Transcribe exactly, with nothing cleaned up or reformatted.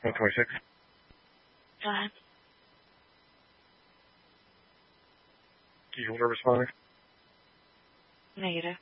one twenty-six. Go ahead. Do you hold a responder? Negative.